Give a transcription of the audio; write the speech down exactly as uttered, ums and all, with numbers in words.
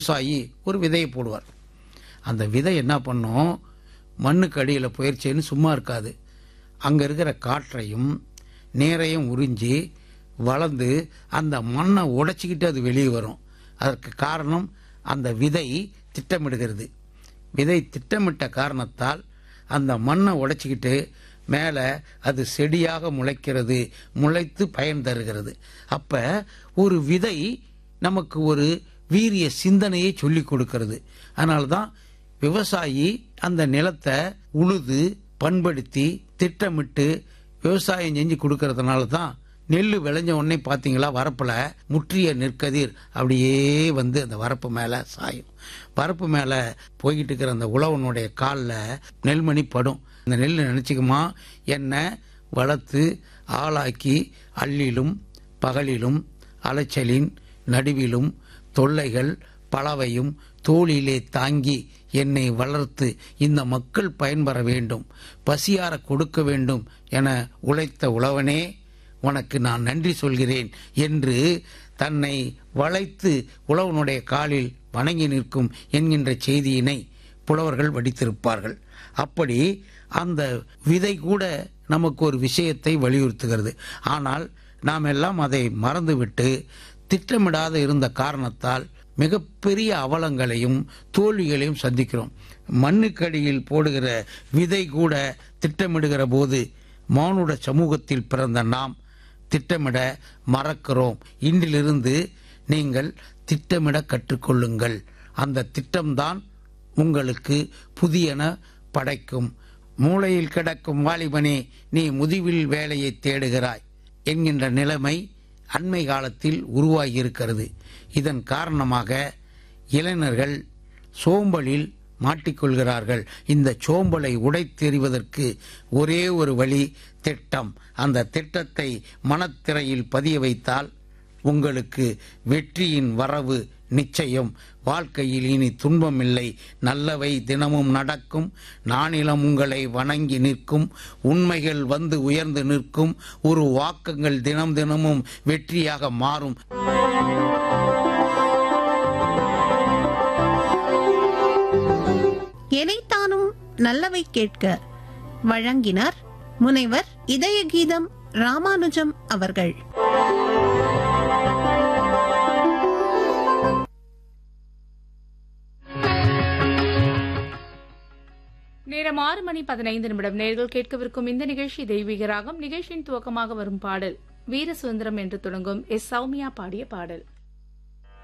விவசாயி ஒரு விதையை போடுவார். அந்த விதை என்ன பண்ணும், மண்ணுக்கு அடியில் போயிடுச்சேன்னு சும்மா இருக்காது. அங்கே இருக்கிற காற்றையும் நீரையும் உறிஞ்சி வளர்ந்து அந்த மண்ணை உடைச்சிக்கிட்டு அது வெளியே வரும். அதற்கு காரணம் அந்த விதை திட்டமிடுகிறது. விதை திட்டமிட்ட காரணத்தால் அந்த மண்ணை உடைச்சிக்கிட்டு மேலே அது செடியாக முளைக்கிறது, முளைத்து பயன் தருகிறது. அப்ப ஒரு விதை நமக்கு ஒரு வீரிய சிந்தனையை சொல்லிக் கொடுக்கிறது. அதனால்தான் விவசாயி அந்த நிலத்தை உழுது பண்படுத்தி திட்டமிட்டு விவசாயம் செஞ்சு கொடுக்கறதுனால தான் நெல் விளைஞ்ச உடனே பார்த்தீங்களா, வரப்பில் முற்றிய நெற்கதிர் அப்படியே வந்து அந்த வரப்பு மேலே சாயும். வரப்பு மேலே போய்கிட்டு இருக்கிற அந்த உழவனுடைய காலில் நெல்மணி படும். அந்த நெல் நினச்சிக்குமா, என்னை வளர்த்து ஆளாக்கி அள்ளிலும் பகலிலும் அலைச்சலின் நடுவிலும் தொல்லைகள் பலவையும் தோளிலே தாங்கி என்னை வளர்த்து இந்த மக்கள் பயன்பெற வேண்டும், பசியார கொடுக்க வேண்டும் என உழைத்த உழவனே, உனக்கு நான் நன்றி சொல்கிறேன் என்று தன்னை வளைத்து உழவனுடைய காலில் வணங்கி நிற்கும் என்கின்ற செய்தியினை புலவர்கள் வடித்திருப்பார்கள். அப்படி அந்த விதை கூட நமக்கு ஒரு விஷயத்தை வலியுறுத்துகிறது. ஆனால் நாம் எல்லாம் அதை மறந்துவிட்டு திட்டமிடாத இருந்த காரணத்தால் மிகப்பெரிய அவலங்களையும் தோல்விகளையும் சந்திக்கிறோம். மண்ணுக்கடியில் போடுகிற விதை கூட திட்டமிடுகிற போது மானுட சமூகத்தில் பிறந்த நாம் திட்டமிட மறக்கிறோம். இன்றிலிருந்து நீங்கள் திட்டமிட கற்றுக்கொள்ளுங்கள். அந்த திட்டம்தான் உங்களுக்கு புதியன படைக்கும். மூளையில் கிடக்கும் வாலிபனே, நீ முதிவில் வேலையை தேடுகிறாய் என்கின்ற நிலைமை அண்மை காலத்தில் உருவாகியிருக்கிறது. இதன் காரணமாக இளைஞர்கள் சோம்பலில் மாட்டிக்கொள்கிறார்கள். இந்த சோம்பலை உடைத்தெறிவதற்கு ஒரே ஒரு வழி திட்டம். அந்த திட்டத்தை மனத்திரையில் பதிய வைத்தால் உங்களுக்கு வெற்றியின் வரவு நிச்சயம். வாழ்க்கையில் இனி துன்பமில்லை, நல்லவை தினமும் நடக்கும், நானிலம் உங்களை வணங்கி நிற்கும், உண்மைகள் வந்து உயர்ந்து நிற்கும், ஒரு வாக்கங்கள் தினம் தினமும் வெற்றியாக மாறும். எனைத்தானும் நல்லவை கேட்க வழங்கினார் முனைவர் இதய கீதம் ராமானுஜம் அவர்கள். நேரம் ஆறு மணி பதினைந்து நிமிடம். நேர்கள் கேட்கவிருக்கும் இந்த நிகழ்ச்சி தெய்வீக ராகம். நிகழ்ச்சியின் துவக்கமாக வரும் பாடல் வீர சுதந்திரம் என்று தொடங்கும் எஸ் சௌமியா பாடிய பாடல்.